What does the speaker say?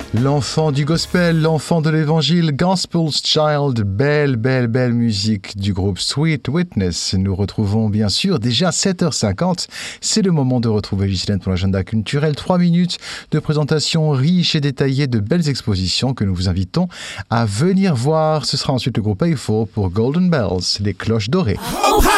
L'enfant du gospel, l'enfant de l'évangile, Gospel's Child, belle musique du groupe Sweet Witness. Nous retrouvons bien sûr déjà 7h50. C'est le moment de retrouver Ghislaine pour l'agenda culturel. 3 minutes de présentation riche et détaillée de belles expositions que nous vous invitons à venir voir. Ce sera ensuite le groupe A4 pour Golden Bells, les cloches dorées. Oh,